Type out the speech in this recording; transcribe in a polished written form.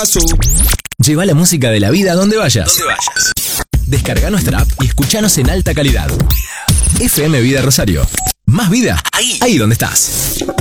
paso. Lleva la música de la vida donde vayas. Descarga nuestra app y escuchanos en alta calidad. FM Vida Rosario. Más vida ahí donde estás.